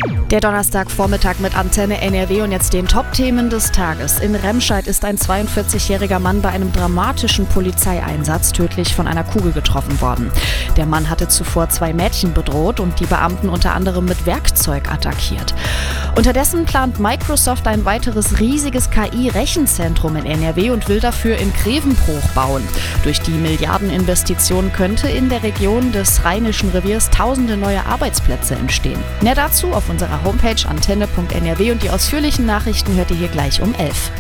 Der Donnerstagvormittag mit Antenne NRW und jetzt den Top-Themen des Tages. In Remscheid ist ein 42-jähriger Mann bei einem dramatischen Polizeieinsatz tödlich von einer Kugel getroffen worden. Der Mann hatte zuvor 2 Mädchen bedroht und die Beamten unter anderem mit Werkzeug attackiert. Unterdessen plant Microsoft ein weiteres riesiges KI-Rechenzentrum in NRW und will dafür in Grevenbroich bauen. Durch die Milliardeninvestition könnte in der Region des Rheinischen Reviers tausende neue Arbeitsplätze entstehen. Mehr dazu auf unserer Homepage antenne.nrw und die ausführlichen Nachrichten hört ihr hier gleich um 11.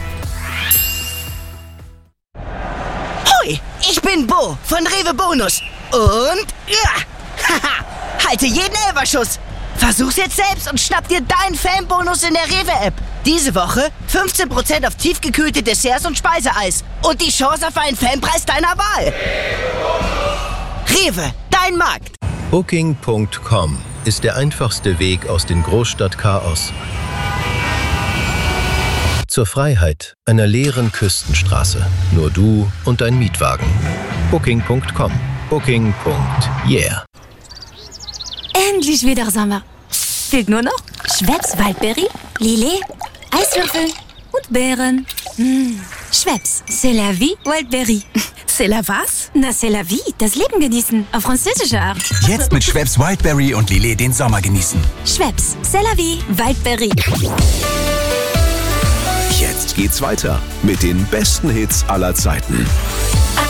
Hoi, ich bin Bo von Rewe Bonus und halte jeden Elferschuss. Versuch's jetzt selbst und schnapp dir deinen Fanbonus in der Rewe-App. Diese Woche 15% auf tiefgekühlte Desserts und Speiseeis und die Chance auf einen Fanpreis deiner Wahl. Rewe, dein Markt. Booking.com ist der einfachste Weg aus dem Großstadtchaos zur Freiheit einer leeren Küstenstraße. Nur du und dein Mietwagen. Booking.com. Booking.yeah. Endlich wieder Sommer. Fehlt nur noch Schweppes Waldberry, Lillet, Eiswürfel und Beeren. Schweppes, c'est la vie, Waldberry. C'est la was? Na, c'est la vie, das Leben genießen, auf französische Art. Jetzt mit Schweppes Wildberry und Lillet den Sommer genießen. Schweppes, c'est la vie, Waldberry. Jetzt geht's weiter mit den besten Hits aller Zeiten.